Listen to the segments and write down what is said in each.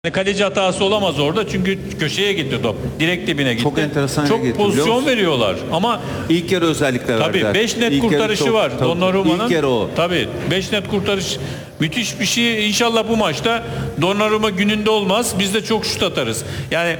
Kaleci hatası olamaz orada çünkü köşeye gitti top. Direkt dibine gitti. Çok enteresan yere gitti, Çok pozisyon biliyor musun? veriyorlar ama İlk yarı özellikle verdiler. tabii 5 net İlk yarı kurtarışı çok- var tabii, Donnarumma'nın. İlk yarı o. Tabii 5 net kurtarış müthiş bir şey. İnşallah bu maçta Donnarumma gününde olmaz. Biz de çok şut atarız. Yani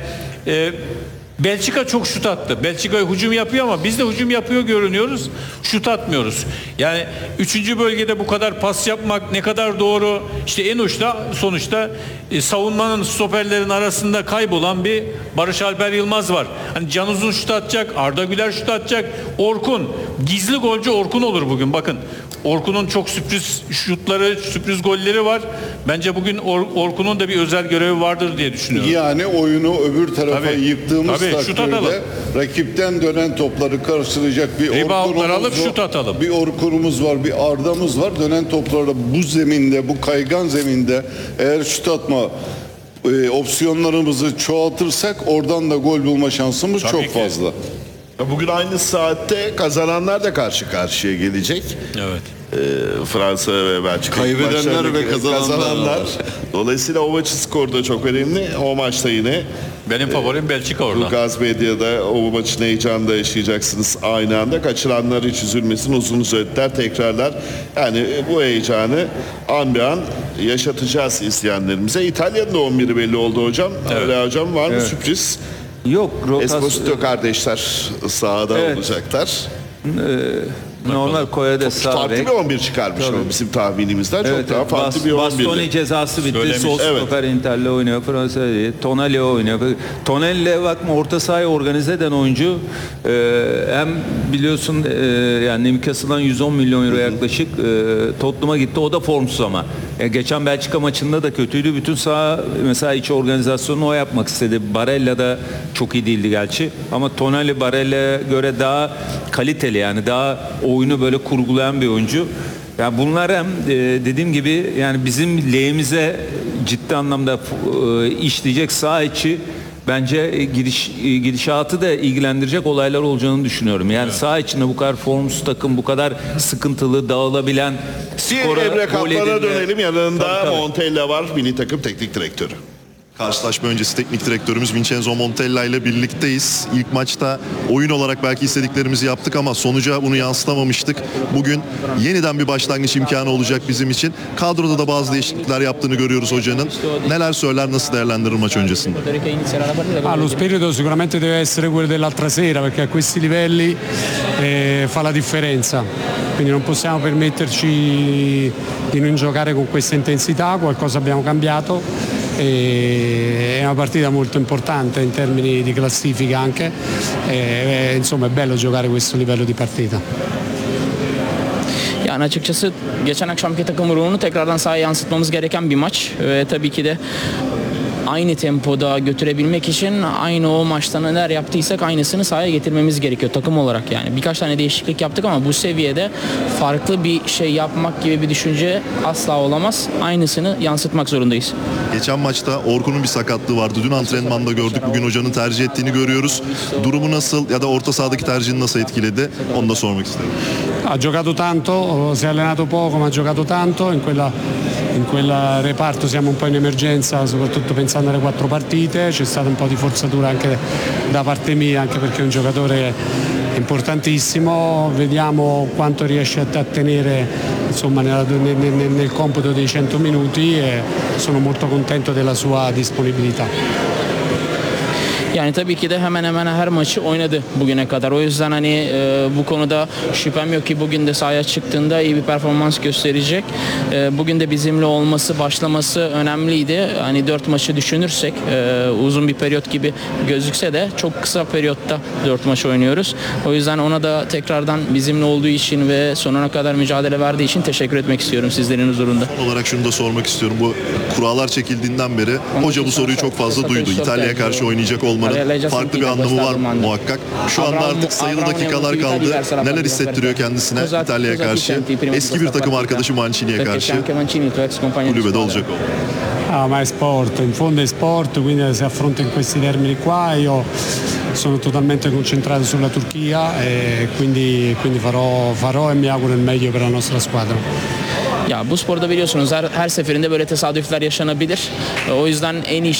Belçika çok şut attı. Belçika hücum yapıyor ama biz de hücum yapıyor görünüyoruz. Şut atmıyoruz. Yani 3. bölgede bu kadar pas yapmak ne kadar doğru? İşte en uçta sonuçta savunmanın stoperlerin arasında kaybolan bir Barış Alper Yılmaz var. Hani Can Uzun şut atacak, Arda Güler şut atacak. Orkun, gizli golcü Orkun olur bugün bakın. Orkun'un çok sürpriz şutları, sürpriz golleri var. Bence bugün Orkun'un da bir özel görevi vardır diye düşünüyorum. Yani oyunu öbür tarafa Tabii, yıktığımız tabii, şut atalım. takdirde rakipten dönen topları karşılayacak bir Reboundlar alıp Orkun'umuz şut atalım. var. Bir Orkun'umuz var, bir Arda'mız var. Dönen toplarda bu zeminde, bu kaygan zeminde eğer şut atma opsiyonlarımızı çoğaltırsak oradan da gol bulma şansımız Tabii çok ki. fazla. Bugün aynı saatte kazananlar da karşı karşıya gelecek. Evet. Fransa ve Belçika. Kaybedenler maçlarındaki ve kazananlar var. Dolayısıyla o maçın skoru da çok önemli. O maçta yine Benim favorim Belçika orada. Gaz Medya'da o maçın heyecanını da yaşayacaksınız aynı anda. Kaçıranlar hiç üzülmesin, uzun özetler, tekrarlar. Yani bu heyecanı an be an yaşatacağız izleyenlerimize. İtalya'nın da 11'i belli oldu hocam. Evet. Öyle hocam var mı sürpriz? Yok, Esposito kardeşler sahada Evet. olacaklar. normal Kore'de Çok sağ farklı bek. bir 11 çıkarmış ama bizim tahminimizden çok daha farklı bir 11. Bastoni cezası bitti. Söylemiş. Sol Evet. stoper Inter'le oynuyor. Fransa değil. Tonali oynuyor. Tonali'yle bakma orta sahayı organize eden oyuncu. Hem biliyorsun yani Newcastle'dan 110 milyon euro yaklaşık Tottenham'a gitti. O da formsuz ama. Geçen Belçika maçında da kötüydü. Bütün saha mesela iç organizasyonunu o yapmak istedi. Barella da çok iyi değildi gerçi. Ama Tonali Barella'ya göre daha kaliteli yani daha oyunu böyle kurgulayan bir oyuncu. Yani bunlar hem dediğim gibi yani bizim lehimize ciddi anlamda işleyecek saha içi bence gidişatı da ilgilendirecek olaylar olacağını düşünüyorum. Yani saha içinde bu kadar formsuz takım, bu kadar sıkıntılı, dağılabilen skora Emre gol Kaplan'a edilme- dönelim. Yanında Tabii, tabii. Montella var, milli takım teknik direktörü. Karşılaşma öncesi teknik direktörümüz Vincenzo Montella ile birlikteyiz. İlk maçta oyun olarak belki istediklerimizi yaptık ama sonuca bunu yansıtamamıştık. Bugün yeniden bir başlangıç imkanı olacak bizim için. Kadroda da bazı değişiklikler yaptığını görüyoruz hocanın. Neler söyler, nasıl değerlendirir maç öncesinde? Lo spirito sicuramente deve essere quello dell'altra sera perché a questi livelli fa la differenza, quindi non possiamo permetterci di non giocare con questa intensità, qualcosa abbiamo cambiato. È una partita molto importante in termini di classifica anche, insomma è bello giocare questo livello di partita. Yani açıkçası geçen akşamki takım ruhunu tekrardan sahaya yansıtmamız gereken bir maç ve tabii ki de aynı tempoda götürebilmek için aynı o maçta neler yaptıysak aynısını sahaya getirmemiz gerekiyor takım olarak yani. Birkaç tane değişiklik yaptık ama bu seviyede farklı bir şey yapmak gibi bir düşünce asla olamaz. Aynısını yansıtmak zorundayız. Geçen maçta Orkun'un bir sakatlığı vardı. Dün antrenmanda gördük. Bugün hocanın tercih ettiğini görüyoruz. Durumu nasıl ya da orta sahadaki tercihini nasıl etkiledi? Onu da sormak istedim. Ha giocato tanto, si è allenato poco ma ha giocato tanto, in quel reparto siamo un po' in emergenza soprattutto pensando alle 4 partite, c'è stata un po' di forzatura anche da parte mia anche perché è un giocatore importantissimo, vediamo quanto riesce a tenere insomma nel computo dei 100 minuti e sono molto contento della sua disponibilità. Yani tabii ki de hemen hemen her maçı oynadı bugüne kadar. O yüzden hani bu konuda şüphem yok ki bugün de sahaya çıktığında iyi bir performans gösterecek. Bugün de bizimle olması, başlaması önemliydi. Hani 4 maçı düşünürsek uzun bir periyot gibi gözükse de çok kısa periyotta 4 maç oynuyoruz. O yüzden ona da tekrardan bizimle olduğu için ve sonuna kadar mücadele verdiği için teşekkür etmek istiyorum sizlerin huzurunda. Son olarak şunu da sormak istiyorum. Bu kurallar çekildiğinden beri hoca bu soruyu çok fazla duydu. İtalya'ya karşı oynayacak olmanın farklı bir anlamı var muhakkak. Şu anda artık sayılı dakikalar kaldı. Neler hissettiriyor kendisine İtalya'ya karşı? Eski bir takım arkadaşı Mancini'ye karşı kulübede olacak o. Ah, ma è sport, in fondo è sport, quindi si affronta in questi termini qua. Io sono totalmente concentrato sulla Turchia e quindi farò e mi auguro il meglio per la nostra squadra. Ya bu sporda biliyorsunuz her seferinde böyle tesadüfler yaşanabilir. O yüzden en iyi